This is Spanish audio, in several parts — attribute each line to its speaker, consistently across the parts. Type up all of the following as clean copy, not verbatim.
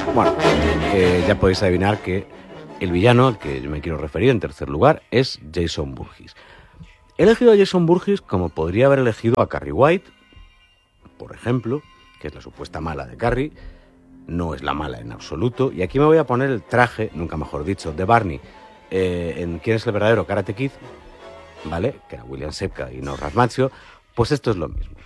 Speaker 1: Bueno, ya podéis adivinar que el villano al que yo me quiero referir en tercer lugar es Jason Voorhees. He elegido a Jason Voorhees como podría haber elegido a Carrie White, por ejemplo, que es la supuesta mala de Carrie. No es la mala en absoluto. Y aquí me voy a poner el traje, nunca mejor dicho, de Barney en ¿Quién es el verdadero Karate Kid? ¿Vale? Que era William Sepka y no Ralph Macchio. Pues esto es lo mismo.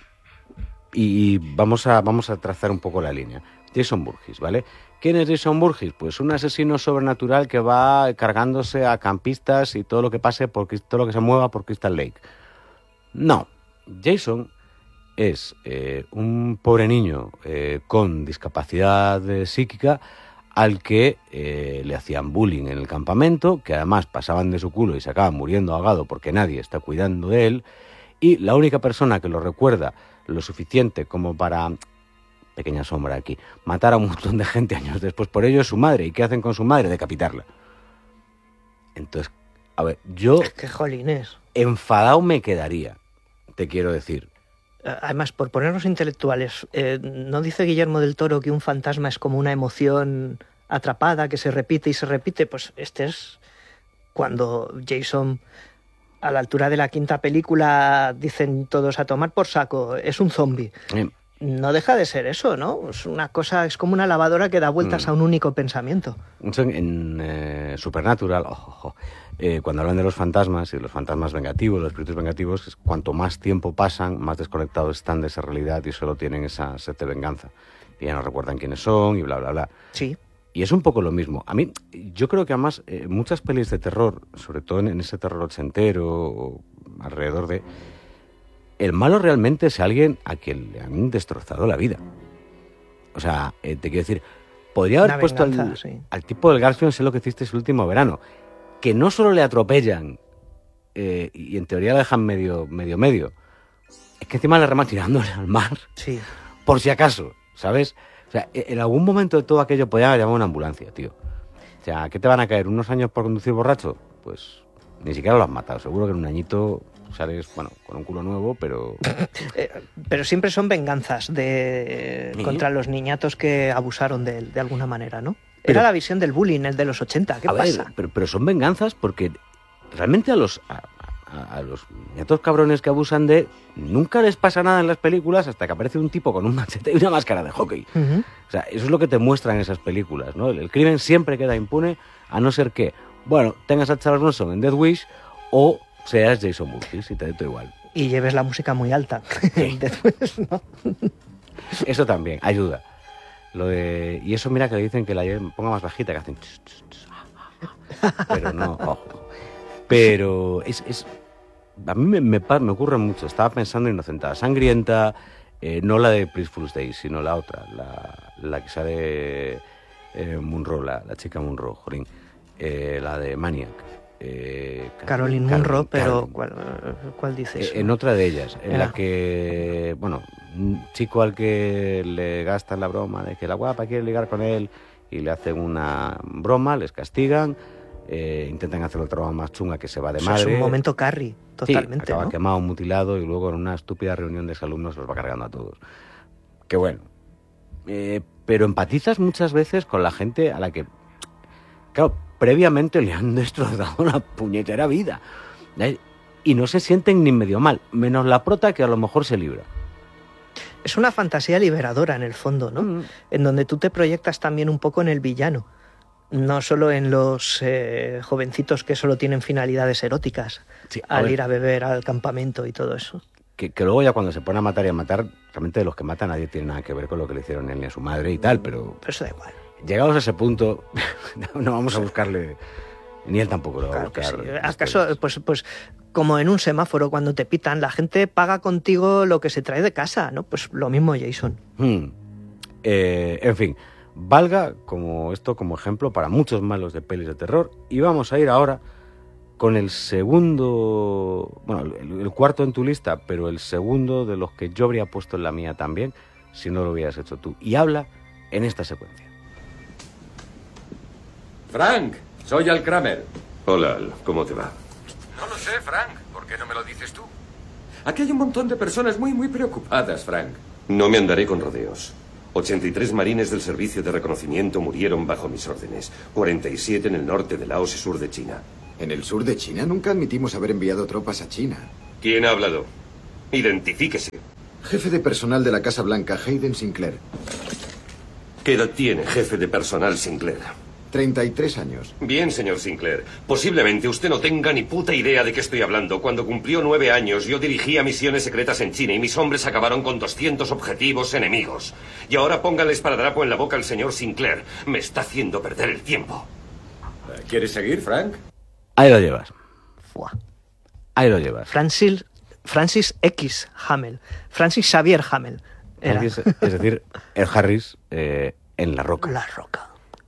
Speaker 1: Y vamos a trazar un poco la línea. Jason Voorhees, ¿vale? ¿Quién es Jason Voorhees? Pues un asesino sobrenatural que va cargándose a campistas y todo lo que pase, todo lo que se mueva por Crystal Lake. No. Jason es un pobre niño con discapacidad psíquica al que le hacían bullying en el campamento, que además pasaban de su culo y se acaban muriendo ahogado porque nadie está cuidando de él, y la única persona que lo recuerda lo suficiente como para, pequeña sombra aquí, matar a un montón de gente años después por ello es su madre. ¿Y qué hacen con su madre? Decapitarla. Entonces, a ver, yo...
Speaker 2: ¡Qué jolines!
Speaker 1: Enfadado me quedaría, te quiero decir.
Speaker 2: Además, por ponernos intelectuales, ¿no dice Guillermo del Toro que un fantasma es como una emoción atrapada que se repite y se repite? Pues este es cuando Jason, a la altura de la quinta película, dicen todos a tomar por saco, es un zombie. No deja de ser eso, ¿no? Es una cosa, es como una lavadora que da vueltas a un único pensamiento.
Speaker 1: En Supernatural, cuando hablan de los fantasmas y de los fantasmas vengativos, los espíritus vengativos, cuanto más tiempo pasan, más desconectados están de esa realidad y solo tienen esa sed de venganza. Y ya no recuerdan quiénes son y bla, bla, bla.
Speaker 2: Sí.
Speaker 1: Y es un poco lo mismo. A mí, yo creo que además muchas pelis de terror, sobre todo en ese terror ochentero o alrededor de... El malo realmente es alguien a quien le han destrozado la vida. O sea, te quiero decir, podría haber puesto al tipo del Garfield, sé lo que hiciste el último verano, que no solo le atropellan y en teoría la dejan medio, es que encima le reman tirándole al mar.
Speaker 2: Sí.
Speaker 1: Por si acaso, ¿sabes? O sea, en algún momento de todo aquello podía haber llamado a una ambulancia, tío. O sea, ¿qué te van a caer? ¿Unos años por conducir borracho? Pues ni siquiera lo has matado. Seguro que en un añito sales, bueno, con un culo nuevo, pero...
Speaker 2: pero siempre son venganzas contra los niñatos que abusaron de él, de alguna manera, ¿no? Era la visión del bullying, el de los 80. ¿Qué pasa?
Speaker 1: Pero son venganzas porque realmente a los niñatos cabrones que abusan de... Nunca les pasa nada en las películas hasta que aparece un tipo con un machete y una máscara de hockey.
Speaker 2: Uh-huh.
Speaker 1: O sea, eso es lo que te muestran esas películas, ¿no? El crimen siempre queda impune, a no ser que, bueno, tengas a Charles Bronson en Death Wish o seas Jason Voorhees y te da igual.
Speaker 2: Y lleves la música muy alta.
Speaker 1: Sí.
Speaker 2: Después, ¿no?
Speaker 1: Eso también, ayuda. Y eso mira que le dicen que la ponga más bajita, que hacen... Pero no, ojo. Pero a mí me ocurre mucho. Estaba pensando en Inocentada Sangrienta, no la de Please Fool's Day, sino la otra, la que sale Munro, la chica Munro, jolín, la de Maniac.
Speaker 2: Caroline Munro, pero ¿cuál dices?
Speaker 1: En otra de ellas, en la que, bueno, un chico al que le gastan la broma de que la guapa quiere ligar con él y le hacen una broma, les castigan, intentan hacer otra broma más chunga que se va de madre.
Speaker 2: Es un momento Carrie, totalmente,
Speaker 1: sí, acaba
Speaker 2: ¿no?
Speaker 1: quemado, mutilado y luego en una estúpida reunión de exalumnos los va cargando a todos. Qué bueno. Pero empatizas muchas veces con la gente a la que, claro, previamente le han destrozado la puñetera vida. Y no se sienten ni medio mal, menos la prota que a lo mejor se libra.
Speaker 2: Es una fantasía liberadora en el fondo, ¿no? En donde tú te proyectas también un poco en el villano. No solo en los jovencitos que solo tienen finalidades eróticas, sí, al ir a beber al campamento y todo eso.
Speaker 1: Que luego ya cuando se pone a matar y a matar, realmente de los que matan nadie tiene nada que ver con lo que le hicieron a él ni a su madre y tal, pero
Speaker 2: eso da igual.
Speaker 1: Llegados a ese punto, no vamos a buscarle, ni él tampoco lo va a buscar.
Speaker 2: Sí. ¿Acaso, pues como en un semáforo cuando te pitan, la gente paga contigo lo que se trae de casa, ¿no? Pues lo mismo Jason.
Speaker 1: En fin, valga como ejemplo para muchos malos de pelis de terror. Y vamos a ir ahora con el segundo, bueno, el cuarto en tu lista, pero el segundo de los que yo habría puesto en la mía también, si no lo hubieras hecho tú. Y habla en esta secuencia.
Speaker 3: Frank, soy Al Kramer.
Speaker 4: Hola, Al, ¿cómo te va?
Speaker 3: No lo sé, Frank. ¿Por qué no me lo dices tú? Aquí hay un montón de personas muy preocupadas, Frank.
Speaker 4: No me andaré con rodeos. 83 marines del Servicio de Reconocimiento murieron bajo mis órdenes. 47 en el norte de Laos y sur de China.
Speaker 5: ¿En el sur de China? Nunca admitimos haber enviado tropas a China.
Speaker 4: ¿Quién ha hablado? Identifíquese.
Speaker 5: Jefe de personal de la Casa Blanca, Hayden Sinclair.
Speaker 4: ¿Qué edad tiene, jefe de personal Sinclair?
Speaker 5: 33 años.
Speaker 4: Bien, señor Sinclair. Posiblemente usted no tenga ni puta idea de qué estoy hablando. Cuando cumplió 9 años, yo dirigía misiones secretas en China y mis hombres acabaron con 200 objetivos enemigos. Y ahora pónganle esparadrapo en la boca al señor Sinclair. Me está haciendo perder el tiempo.
Speaker 3: ¿Quieres seguir, Frank?
Speaker 1: Ahí lo llevas.
Speaker 2: Fua.
Speaker 1: Ahí lo llevas.
Speaker 2: Francis X. Hamel. Francis Xavier Hamel. Era.
Speaker 1: Es decir, el Harris en La Roca.
Speaker 2: La Roca.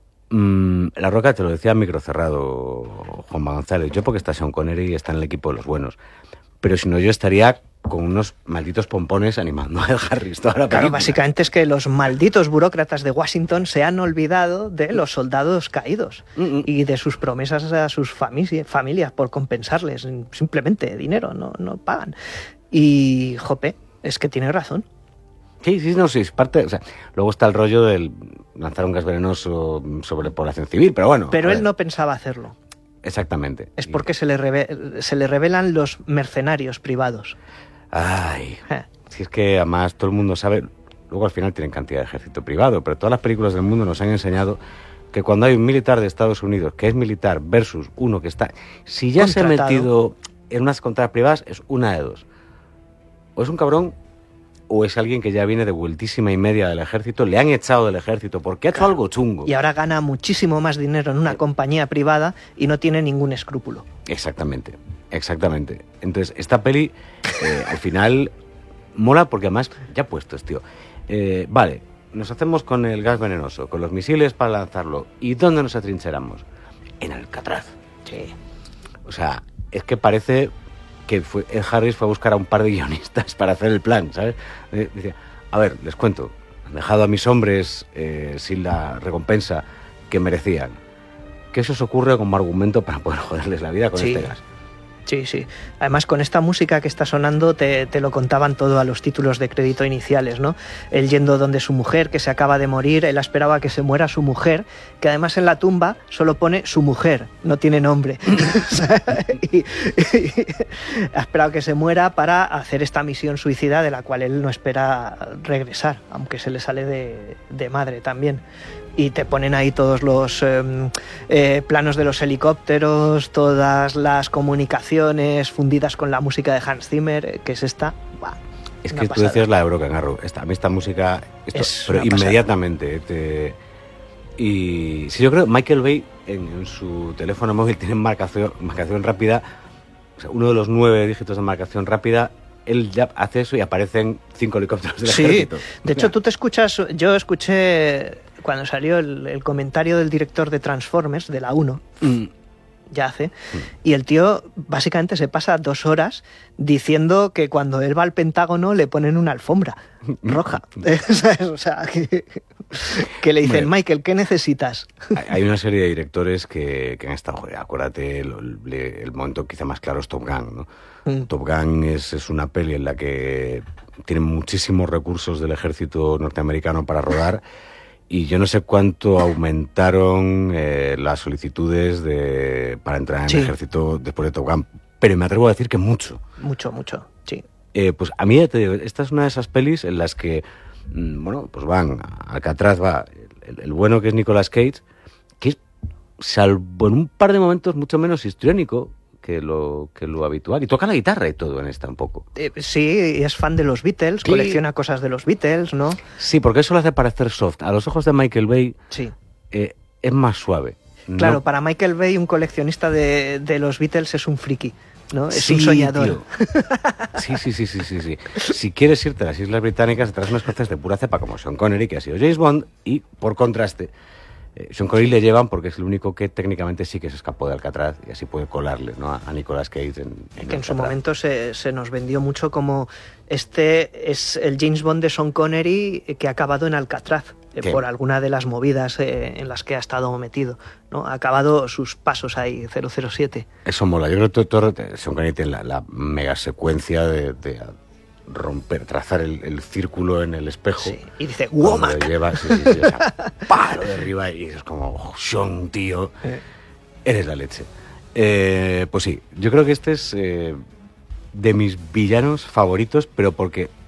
Speaker 1: La Roca, te lo decía micro cerrado, Juan González. Yo porque está Sean Connery y está en el equipo de los buenos. Pero si no, yo estaría con unos malditos pompones animando a Harris toda la película.
Speaker 2: Claro, básicamente es que los malditos burócratas de Washington se han olvidado de los soldados caídos y de sus promesas a sus familias por compensarles. Simplemente dinero, no pagan. Y, jope, es que tiene razón.
Speaker 1: Sí, es parte. O sea, luego está el rollo del lanzar un gas venenoso sobre población civil, pero bueno.
Speaker 2: Pero él no pensaba hacerlo.
Speaker 1: Exactamente.
Speaker 2: Es porque se le revelan los mercenarios privados.
Speaker 1: Ay, si es que además todo el mundo sabe, luego al final tienen cantidad de ejército privado, pero todas las películas del mundo nos han enseñado que cuando hay un militar de Estados Unidos que es militar versus uno que está... Si ya se ha metido en unas contratas privadas, es una de dos. O es un cabrón o es alguien que ya viene de vueltísima y media del ejército, le han echado del ejército porque ha hecho algo chungo.
Speaker 2: Y ahora gana muchísimo más dinero en una compañía privada y no tiene ningún escrúpulo.
Speaker 1: Exactamente. Entonces, esta peli al final mola porque además, ya puestos, tío. Vale, nos hacemos con el gas venenoso, con los misiles para lanzarlo. ¿Y dónde nos atrincheramos? En Alcatraz.
Speaker 2: Sí.
Speaker 1: O sea, es que parece que Ed Harris fue a buscar a un par de guionistas para hacer el plan, ¿sabes? Dice, a ver, les cuento, han dejado a mis hombres sin la recompensa que merecían. ¿Qué se os ocurre como argumento para poder joderles la vida con este gas?
Speaker 2: Sí. Además, con esta música que está sonando te lo contaban todo a los títulos de crédito iniciales, ¿no? Él yendo donde su mujer, que se acaba de morir, él esperaba que se muera su mujer, que además en la tumba solo pone su mujer, no tiene nombre. y ha esperado que se muera para hacer esta misión suicida de la cual él no espera regresar, aunque se le sale de madre también. Y te ponen ahí todos los planos de los helicópteros, todas las comunicaciones fundidas con la música de Hans Zimmer, que es esta. ¡Buah!
Speaker 1: Es que tú decías la de Broken Arrow. A mí esta música, pero inmediatamente. Y sí, yo creo que Michael Bay en su teléfono móvil tiene marcación rápida, o sea, uno de los 9 dígitos de marcación rápida. Él ya hace eso y aparecen 5 helicópteros del ejército.
Speaker 2: De hecho, tú te escuchas. Yo escuché cuando salió el comentario del director de Transformers, de la 1, ya hace, y el tío básicamente se pasa 2 horas diciendo que cuando él va al Pentágono le ponen una alfombra roja. O sea, que le dicen, Michael, ¿qué necesitas?
Speaker 1: Hay una serie de directores que han estado, joder, acuérdate, el momento quizá más claro es Top Gun, ¿no? Top Gun es una peli en la que tienen muchísimos recursos del ejército norteamericano para rodar. Y yo no sé cuánto aumentaron las solicitudes para entrar en el ejército después de Top Gun, pero me atrevo a decir que mucho. Mucho,
Speaker 2: sí.
Speaker 1: Pues a mí, ya te digo, esta es una de esas pelis en las que, pues van, Alcatraz va, el bueno que es Nicolas Cage, que es, salvo en un par de momentos, mucho menos histriónico que lo habitual. Y toca la guitarra y todo en esta un poco.
Speaker 2: Sí, es fan de los Beatles, colecciona cosas de los Beatles, ¿no?
Speaker 1: Sí, porque eso lo hace parecer soft. A los ojos de Michael Bay es más suave.
Speaker 2: Claro,
Speaker 1: ¿no?
Speaker 2: para Michael Bay un coleccionista de los Beatles es un friki, ¿no? Es un soñador.
Speaker 1: Sí. Si quieres irte a las Islas Británicas, te traes unas cosas de pura cepa como Sean Connery, que ha sido James Bond, y por contraste, Sean Connery le llevan porque es el único que técnicamente sí que se escapó de Alcatraz y así puede colarle, ¿no? a Nicolas Cage en
Speaker 2: que en su momento se nos vendió mucho como este es el James Bond de Sean Connery que ha acabado en Alcatraz por alguna de las movidas en las que ha estado metido, ¿no? Ha acabado sus pasos ahí, 007.
Speaker 1: Eso mola. Yo creo que todo Sean Connery tiene la mega secuencia de trazar el círculo en el espejo.
Speaker 2: Sí, y dice,
Speaker 1: cuando
Speaker 2: ¡Womack!
Speaker 1: lleva, sí, o sea, palo de arriba y es como, oh, Sean, tío, eres la leche. Pues sí, yo creo que este es de mis villanos favoritos, pero porque